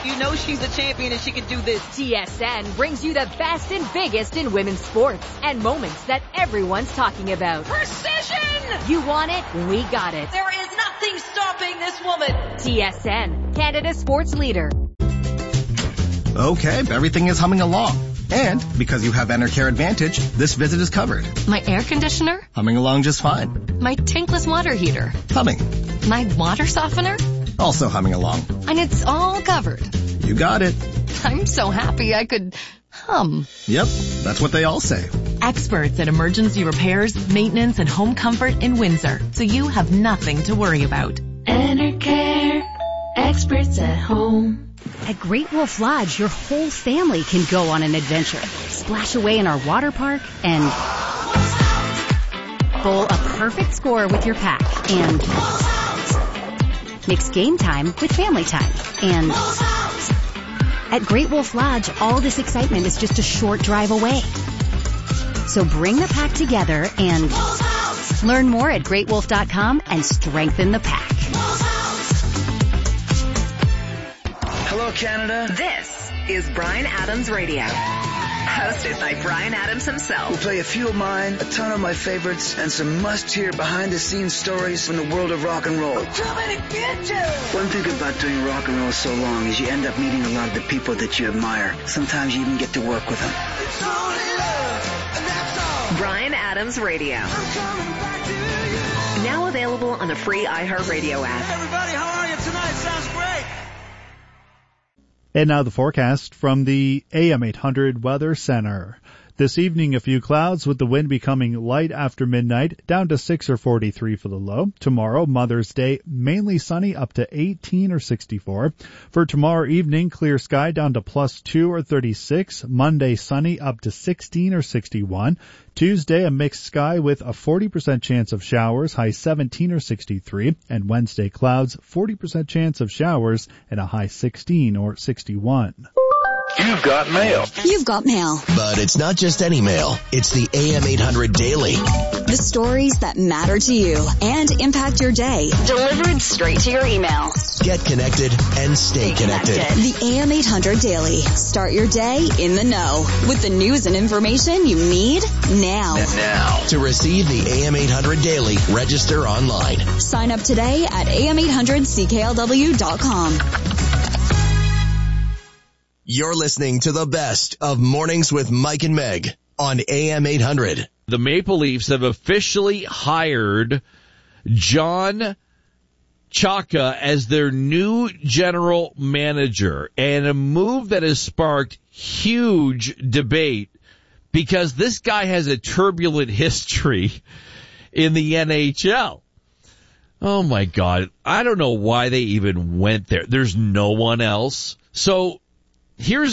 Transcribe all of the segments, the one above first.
You know she's a champion and she can do this. TSN brings you the best and biggest in women's sports and moments that everyone's talking about. Precision! You want it? We got it. There is nothing stopping this woman. TSN, Canada's sports leader. Okay, everything is humming along. And because you have Enercare Advantage, this visit is covered. My air conditioner? Humming along just fine. My tankless water heater? Humming. My water softener? Also humming along. And it's all covered. You got it. I'm so happy I could hum. Yep, that's what they all say. Experts at emergency repairs, maintenance, and home comfort in Windsor, so you have nothing to worry about. Enercare, experts at home. At Great Wolf Lodge, your whole family can go on an adventure. Splash away in our water park and bowl a perfect score with your pack and mix game time with family time. And at Great Wolf Lodge, all this excitement is just a short drive away. So bring the pack together and learn more at greatwolf.com and strengthen the pack. Hello, Canada. This is Bryan Adams Radio, hosted by Bryan Adams himself. We'll play a few of mine, a ton of my favorites, and some must-hear behind-the-scenes stories from the world of rock and roll. One thing about doing rock and roll so long is you end up meeting a lot of the people that you admire. Sometimes you even get to work with them. Bryan Adams Radio. Now available on the free iHeartRadio app. Everybody, how are you tonight? Sounds great. And now the forecast from the AM 800 Weather Center. This evening, a few clouds with the wind becoming light after midnight, down to 6 or 43 for the low. Tomorrow, Mother's Day, mainly sunny, up to 18 or 64. For tomorrow evening, clear sky down to +2 or 36. Monday, sunny, up to 16 or 61. Tuesday, a mixed sky with a 40% chance of showers, high 17 or 63. And Wednesday, clouds, 40% chance of showers, and a high 16 or 61. You've got mail. You've got mail. But it's not just any mail. It's the AM 800 Daily. The stories that matter to you and impact your day. Delivered straight to your email. Get connected and stay connected. The AM 800 Daily. Start your day in the know with the news and information you need now. To receive the AM 800 Daily, register online. Sign up today at am800cklw.com. You're listening to the best of Mornings with Mike and Meg on AM 800. The Maple Leafs have officially hired John Chaka as their new general manager, and a move that has sparked huge debate because this guy has a turbulent history in the NHL. Oh my God. I don't know why they even went there. There's no one else. So Here's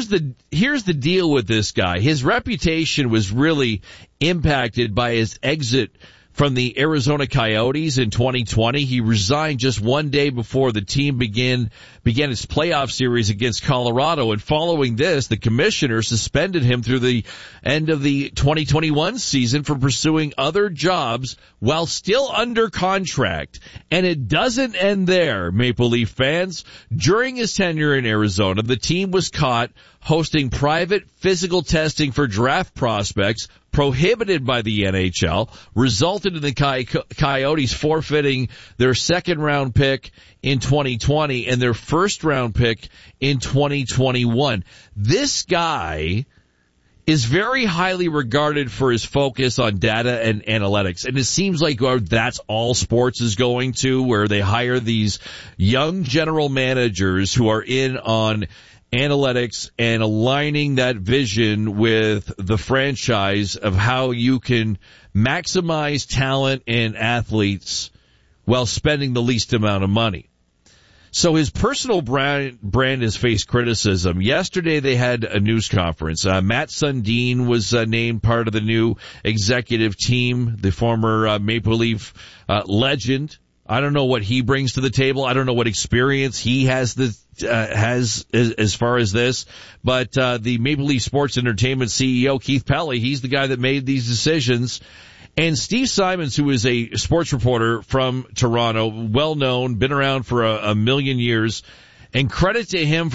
the deal with this guy. His reputation was really impacted by his exit from the Arizona Coyotes in 2020. He resigned just one day before the team began its playoff series against Colorado, and following this, the commissioner suspended him through the end of the 2021 season for pursuing other jobs while still under contract. And it doesn't end there, Maple Leaf fans. During his tenure in Arizona, the team was caught hosting private physical testing for draft prospects prohibited by the NHL, resulted in the Coyotes forfeiting their second-round pick in 2020 and their first-round pick in 2021. This guy is very highly regarded for his focus on data and analytics, and it seems like that's all sports is going to, where they hire these young general managers who are in on analytics and aligning that vision with the franchise of how you can maximize talent and athletes while spending the least amount of money. So his personal brand has faced criticism. Yesterday they had a news conference. Matt Sundin was named part of the new executive team, the former Maple Leaf legend. I don't know what he brings to the table. I don't know what experience he has as far as this. But the Maple Leaf Sports Entertainment CEO, Keith Pelley, he's the guy that made these decisions. And Steve Simons, who is a sports reporter from Toronto, well known, been around for a million years, and credit to him for